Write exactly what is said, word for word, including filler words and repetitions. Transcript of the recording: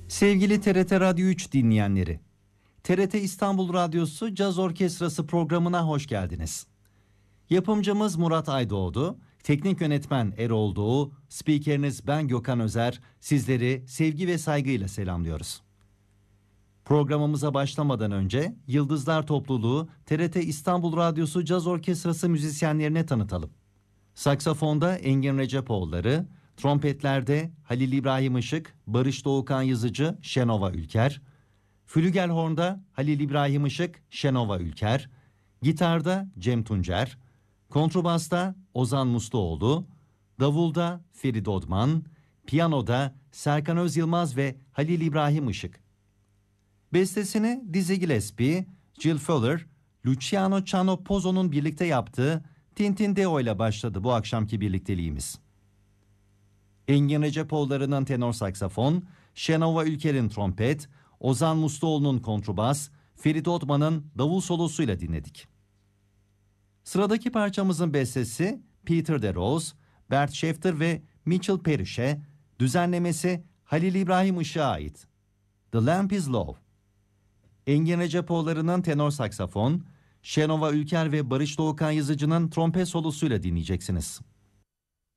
Sevgili T R T Radyo üç dinleyenleri, T R T İstanbul Radyosu Caz Orkestrası programına hoş geldiniz. Yapımcımız Murat Aydoğdu, teknik yönetmen Erol Doğu, spikeriniz ben Gökhan Özer, sizleri sevgi ve saygıyla selamlıyoruz. Programımıza başlamadan önce Yıldızlar Topluluğu T R T İstanbul Radyosu Caz Orkestrası müzisyenlerine tanıtalım. Saksafonda Engin Recepoğulları, trompetlerde Halil İbrahim Işık, Barış Doğukan Yazıcı, Şenova Ülker, flügelhornda Halil İbrahim Işık, Şenova Ülker, gitarda Cem Tuncer, kontrbasta Ozan Musluoğlu, davulda Ferit Odman, piyanoda Serkan Özyılmaz ve Halil İbrahim Işık. Bestesini Dizzy Gillespie, Jill Fuller, Luciano Chano Pozzo'nun birlikte yaptığı Tintin Deo ile başladı bu akşamki birlikteliğimiz. Engin Recepoğulları'nın tenor saksafon, Şenova Ülker'in trompet, Ozan Musluoğlu'nun kontrbas, Ferit Odman'ın davul solosuyla dinledik. Sıradaki parçamızın bestesi Peter DeRose, Bert Schefter ve Mitchell Parish'e, düzenlemesi Halil İbrahim Işık'a ait. The Lamp is Low. Engin Recepoğulları'nın tenor saksafon, Şenova Ülker ve Barış Doğukan Yazıcı'nın trompet solosuyla dinleyeceksiniz.